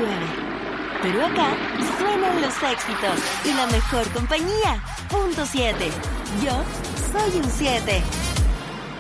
llueve. Pero acá suenan los éxitos y la mejor compañía. Punto 7. Yo soy un 7.